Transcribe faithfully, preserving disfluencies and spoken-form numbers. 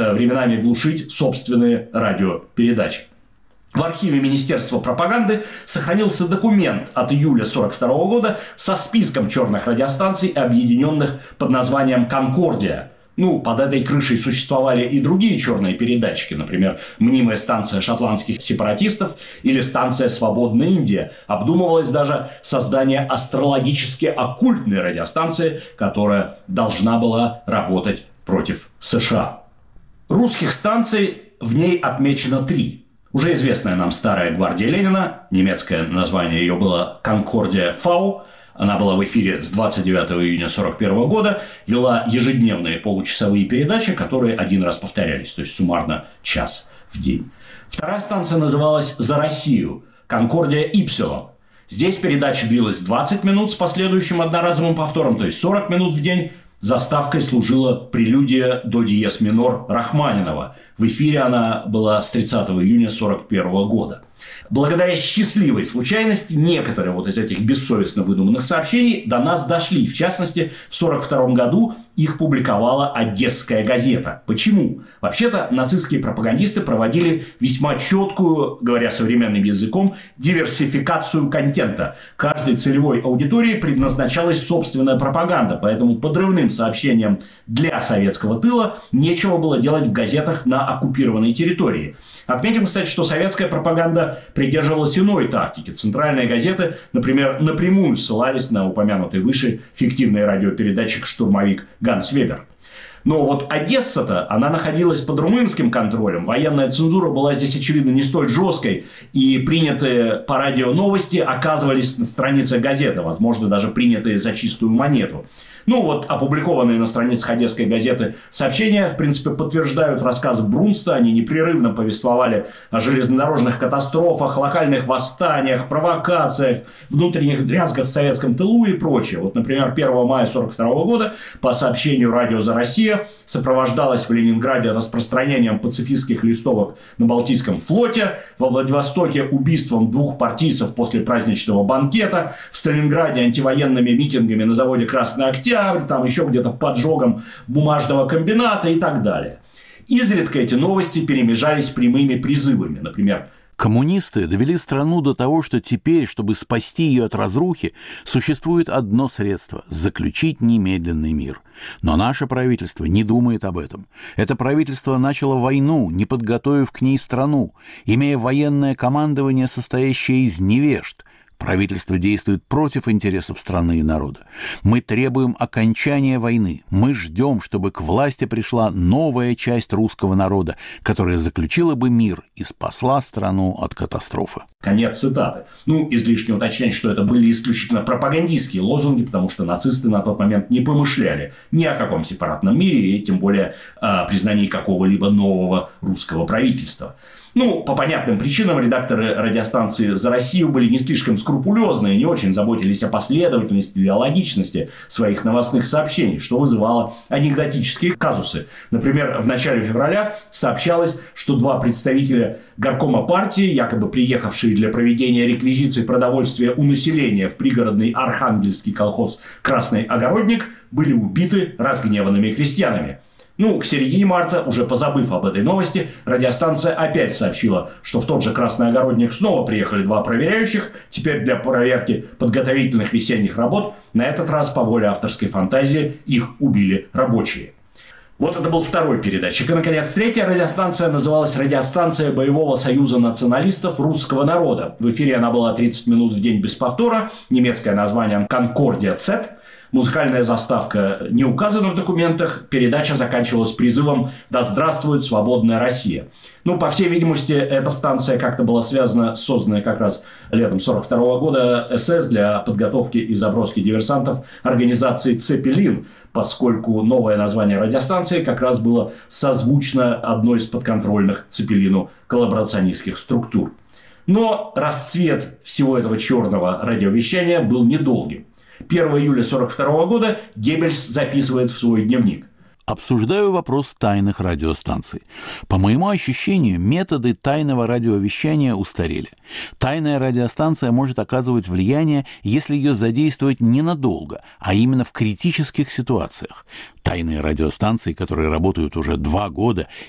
временами глушить собственные радиопередачи. В архиве Министерства пропаганды сохранился документ от июля сорок второго года со списком черных радиостанций, объединенных под названием «Конкордия». Ну, под этой крышей существовали и другие черные передатчики, например, мнимая станция шотландских сепаратистов или станция «Свободная Индия». Обдумывалось даже создание астрологически оккультной радиостанции, которая должна была работать против США. Русских станций в ней отмечено три. Уже известная нам старая гвардия Ленина, немецкое название ее было «Конкордия Фау». Она была в эфире с двадцать девятого июня сорок первого года, вела ежедневные получасовые передачи, которые один раз повторялись, то есть суммарно час в день. Вторая станция называлась «За Россию» – «Конкордия Ипсилон». Здесь передача длилась двадцать минут с последующим одноразовым повтором, то есть сорок минут в день. Заставкой служила прелюдия до диез минор Рахманинова. В эфире она была с тридцатого июня сорок первого года. Благодаря счастливой случайности некоторые вот из этих бессовестно выдуманных сообщений до нас дошли. В частности, в сорок втором году их публиковала «Одесская газета». Почему? Вообще-то нацистские пропагандисты проводили весьма четкую, говоря современным языком, диверсификацию контента. Каждой целевой аудитории предназначалась собственная пропаганда, поэтому подрывным сообщениям для советского тыла нечего было делать в газетах на оккупированной территории. Отметим, кстати, что советская пропаганда придерживалась иной тактики. Центральные газеты, например, напрямую ссылались на упомянутый выше фиктивный радиопередатчик «Штурмовик» Ганс Вебер. Но вот Одесса-то, она находилась под румынским контролем. Военная цензура была здесь, очевидно, не столь жесткой. И принятые по радио новости оказывались на странице газеты. Возможно, даже принятые за чистую монету. Ну вот, опубликованные на страницах Одесской газеты сообщения, в принципе, подтверждают рассказ Брунста. Они непрерывно повествовали о железнодорожных катастрофах, локальных восстаниях, провокациях, внутренних дрязгах в советском тылу и прочее. Вот, например, первого мая сорок второго года по сообщению «Радио «За Россия» сопровождалось в Ленинграде распространением пацифистских листовок на Балтийском флоте, во Владивостоке убийством двух партийцев после праздничного банкета, в Сталинграде антивоенными митингами на заводе «Красный Октябрь», там еще где-то поджогом бумажного комбината и так далее. Изредка эти новости перемежались прямыми призывами. Например, коммунисты довели страну до того, что теперь, чтобы спасти ее от разрухи, существует одно средство – заключить немедленный мир. Но наше правительство не думает об этом. Это правительство начало войну, не подготовив к ней страну, имея военное командование, состоящее из невежд. Правительство действует против интересов страны и народа. Мы требуем окончания войны. Мы ждем, чтобы к власти пришла новая часть русского народа, которая заключила бы мир и спасла страну от катастрофы. Конец цитаты. Ну, излишне уточнять, что это были исключительно пропагандистские лозунги, потому что нацисты на тот момент не помышляли ни о каком сепаратном мире, и тем более о признании какого-либо нового русского правительства. Ну, по понятным причинам редакторы радиостанции «За Россию» были не слишком скрупулезны и не очень заботились о последовательности или о логичности своих новостных сообщений, что вызывало анекдотические казусы. Например, в начале февраля сообщалось, что два представителя горкома партии, якобы приехавшие для проведения реквизиции продовольствия у населения в пригородный архангельский колхоз «Красный огородник», были убиты разгневанными крестьянами. Ну, к середине марта, уже позабыв об этой новости, радиостанция опять сообщила, что в тот же Красный Огородник снова приехали два проверяющих, теперь для проверки подготовительных весенних работ. На этот раз, по воле авторской фантазии, их убили рабочие. Вот это был второй передатчик. И, наконец, третья радиостанция называлась «Радиостанция Боевого союза националистов русского народа». В эфире она была тридцать минут в день без повтора, немецкое название «Конкордия Цет». Музыкальная заставка не указана в документах. Передача заканчивалась призывом «Да здравствует свободная Россия». Ну, по всей видимости, эта станция как-то была связана с созданной как раз летом сорок второго года СС для подготовки и заброски диверсантов организации «Цепелин», поскольку новое название радиостанции как раз было созвучно одной из подконтрольных Цепелину коллаборационистских структур. Но расцвет всего этого черного радиовещания был недолгим. первого июля сорок второго года Геббельс записывает в свой дневник. Обсуждаю вопрос тайных радиостанций. По моему ощущению, методы тайного радиовещания устарели. Тайная радиостанция может оказывать влияние, если ее задействовать ненадолго, а именно в критических ситуациях. Тайные радиостанции, которые работают уже два года